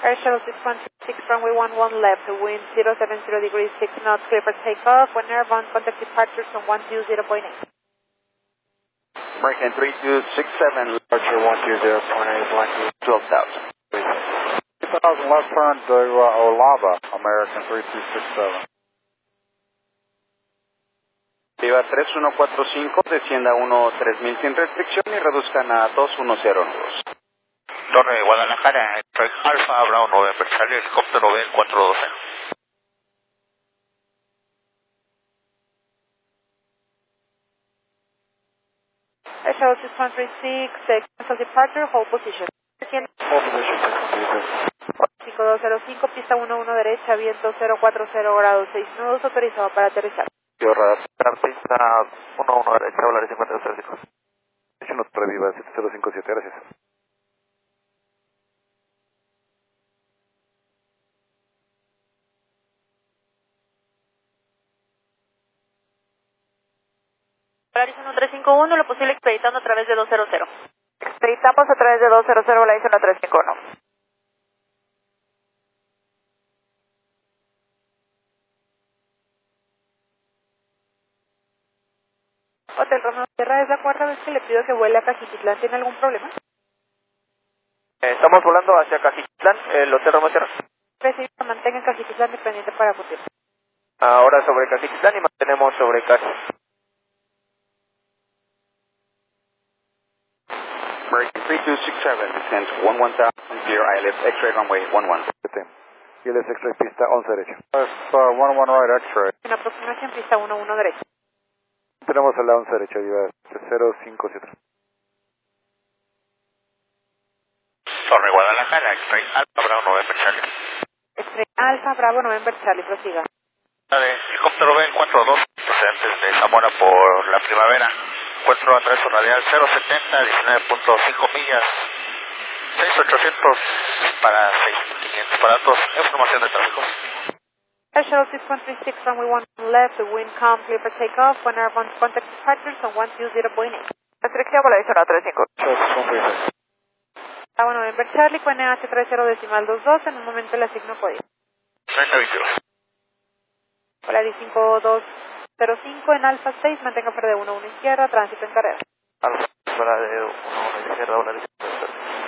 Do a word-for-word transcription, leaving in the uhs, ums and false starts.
Air Shuttle six one six, runway one one left, wind zero seven zero degrees six knots, clear for takeoff. When airbound, contact departures on one two zero point eight. American three two six seven, departure one two zero point eight, one two twelve thousand. two thousand left turn to uh, Olava, American three two six seven. Viva tres uno cuatro cinco, descienda uno tres mil sin restricción y reduzcan a dos uno cero nudos. Torre de Guadalajara, Alfa, Bravo November, Charlie, helicóptero B cuatro doce. Air Shuttle six one three six, cancel departure, hold position. Hold position. cinco dos cero cinco, pista uno uno derecha, viento cero cuatro cero grados seis nudos, autorizado para aterrizar. Radar, pista uno uno derecha, Volaris cincuenta y dos cero cinco. Destino Viva siete cero cinco siete, gracias. Volaris uno tres cinco uno, lo posible expeditando a través de dos cero cero. Expeditamos a través de dos cero cero, Volaris uno tres cinco uno. Hotel Romeo Sierra, es la cuarta vez que le pido que vuele a Cajiquitlán. ¿Tiene algún problema? Eh, estamos volando hacia Cajiquitlán, el Hotel Romeo Sierra. Recibe, mantenga en Cajiquitlán dependiente para futir. Ahora sobre Cajiquitlán y mantenemos sobre Cajiquitlán. American three two six seven, descent one one thousand, clear I L S X-ray runway one one. I L S X-ray pista once derecha. Uh, one one right X-ray. En aproximación pista uno uno derecha. Tenemos a la once derecha, Viva cero cinco siete. Torre Guadalajara, X-ray Alfa, Bravo November, Charlie. X-ray Alfa, Bravo November, Charlie, prosiga. De helicóptero B cuatro dos, procedentes de Zamora por la Primavera. Encuentro a través radial cero setenta, diecinueve punto cinco millas. seis ochocientos para seis quinientos para datos. Información de tráfico. Air Shuttle six one three six, runway one left, the wind calm, clear for takeoff. When airbound, contact departures on one two zero point eight. Restricción Volaris uno tres cinco. Bravo November, Charlie, Q N H treinta decimal veintidós, en un momento le asigno código. treinta veintidós. Volaris cinco dos cero cinco en Alfa seis, mantenga fuera de uno uno izquierda, tránsito en carrera. Alfa, fuera de uno uno izquierda, Volaris.